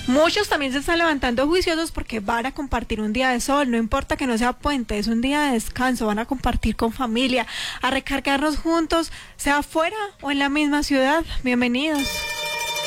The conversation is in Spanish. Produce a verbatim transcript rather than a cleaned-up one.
Muchos también se están levantando juiciosos porque van a compartir un día de sol, no importa que no sea puente, es un día de descanso, van a compartir con familia, a recargarnos juntos, sea afuera o en la misma ciudad. Bienvenidos.